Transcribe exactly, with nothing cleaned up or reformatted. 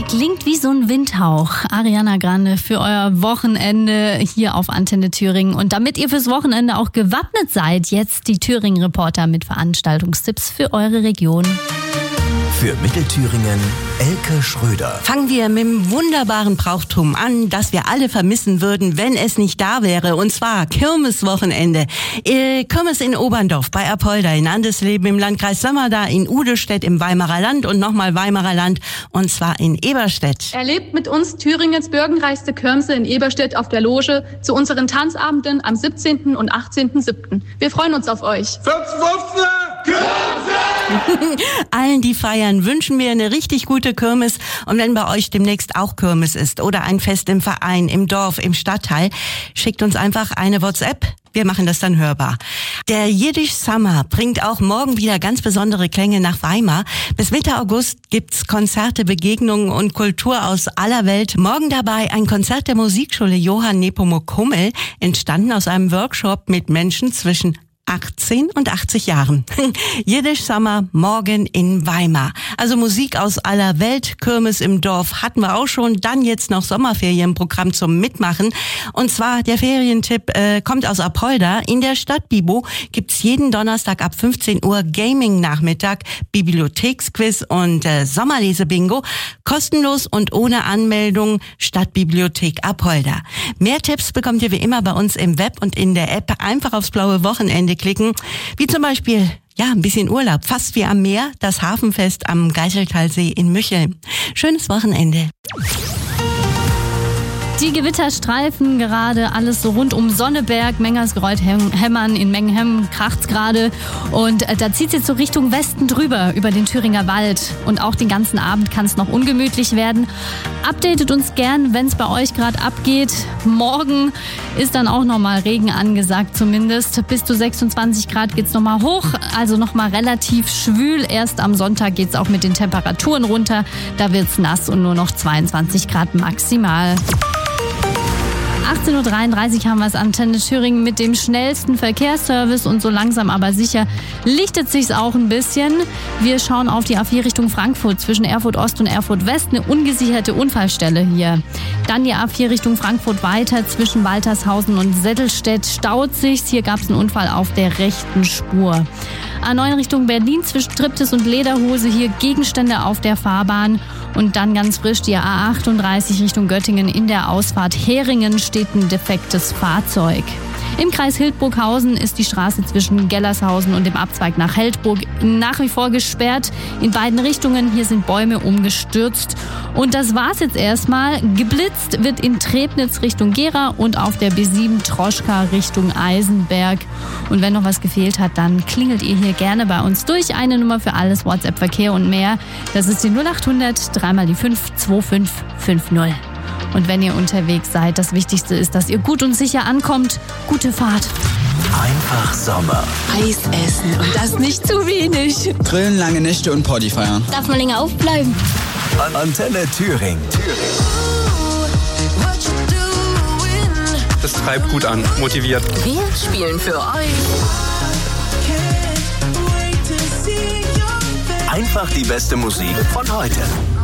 klingt wie so ein Windhauch. Ariana Grande für euer Wochenende hier auf Antenne Thüringen. Und damit ihr fürs Wochenende auch gewappnet seid, jetzt die Thüringen-Reporter mit Veranstaltungstipps für eure Region. Für Mittelthüringen Elke Schröder. Fangen wir mit dem wunderbaren Brauchtum an, das wir alle vermissen würden, wenn es nicht da wäre. Und zwar Kirmeswochenende. Äh, Kirmes in Oberndorf bei Apolda, in Andesleben im Landkreis Sömmerda, in Udestedt im Weimarer Land und nochmal Weimarer Land, und zwar in Eberstedt. Erlebt mit uns Thüringens bürgerreichste Kirmse in Eberstedt auf der Loge zu unseren Tanzabenden am siebzehnten und achtzehnten siebten Wir freuen uns auf euch. vierzehn fünfzehn Kirmse! Allen, die feiern, wünschen wir eine richtig gute Kirmes. Und wenn bei euch demnächst auch Kirmes ist oder ein Fest im Verein, im Dorf, im Stadtteil, schickt uns einfach eine WhatsApp. Wir machen das dann hörbar. Der Jiddisch Summer bringt auch morgen wieder ganz besondere Klänge nach Weimar. Bis Mitte August gibt's Konzerte, Begegnungen und Kultur aus aller Welt. Morgen dabei ein Konzert der Musikschule Johann Nepomuk Hummel, entstanden aus einem Workshop mit Menschen zwischen achtzehn und achtzig Jahren. Jiddisch Summer morgen in Weimar. Also Musik aus aller Welt, Kirmes im Dorf hatten wir auch schon. Dann jetzt noch Sommerferienprogramm zum Mitmachen. Und zwar der Ferientipp äh, kommt aus Apolda. In der Stadtbibo gibt's jeden Donnerstag ab fünfzehn Uhr Gaming-Nachmittag, Bibliotheksquiz und äh, Sommerlesebingo. Kostenlos und ohne Anmeldung. Stadtbibliothek Apolda. Mehr Tipps bekommt ihr wie immer bei uns im Web und in der App. Einfach aufs blaue Wochenende klicken, wie zum Beispiel, ja, ein bisschen Urlaub, fast wie am Meer, das Hafenfest am Geiseltalsee in Mücheln. Schönes Wochenende. Die Gewitter streifen gerade alles so rund um Sonneberg, Mengersgereuth, Hemmern, in Mengenheim kracht's gerade und äh, da zieht's jetzt so Richtung Westen drüber, über den Thüringer Wald, und auch den ganzen Abend kann es noch ungemütlich werden. Updatet uns gern, wenn es bei euch gerade abgeht. Morgen ist dann auch nochmal Regen angesagt zumindest. Bis zu sechsundzwanzig Grad geht's nochmal hoch, also nochmal relativ schwül. Erst am Sonntag geht's auch mit den Temperaturen runter, da wird's nass und nur noch zweiundzwanzig Grad maximal. achtzehn Uhr dreiunddreißig haben wir es Antenne Thüringen mit dem schnellsten Verkehrsservice, und so langsam aber sicher lichtet sich's auch ein bisschen. Wir schauen auf die A vier Richtung Frankfurt zwischen Erfurt Ost und Erfurt West, eine ungesicherte Unfallstelle hier. Dann die A vier Richtung Frankfurt weiter zwischen Waltershausen und Settelstedt staut sich's. Hier gab's einen Unfall auf der rechten Spur. A neun Richtung Berlin zwischen Triptis und Lederhose, hier Gegenstände auf der Fahrbahn. Und dann ganz frisch die A achtunddreißig Richtung Göttingen, in der Ausfahrt Heringen steht ein defektes Fahrzeug. Im Kreis Hildburghausen ist die Straße zwischen Gellershausen und dem Abzweig nach Heldburg nach wie vor gesperrt. In beiden Richtungen, hier sind Bäume umgestürzt. Und das war's jetzt erstmal. Geblitzt wird in Trebnitz Richtung Gera und auf der B sieben Troschka Richtung Eisenberg. Und wenn noch was gefehlt hat, dann klingelt ihr hier gerne bei uns durch. Eine Nummer für alles, WhatsApp-Verkehr und mehr. Das ist die null acht hundert drei mal die fünf zwei fünf fünf null. Und wenn ihr unterwegs seid, das Wichtigste ist, dass ihr gut und sicher ankommt. Gute Fahrt. Einfach Sommer. Eis essen und das nicht zu wenig. Grillen, lange Nächte und Party feiern. Darf man länger aufbleiben? An Antenne Thüringen. Das treibt gut an, motiviert. Wir spielen für euch. Einfach die beste Musik von heute.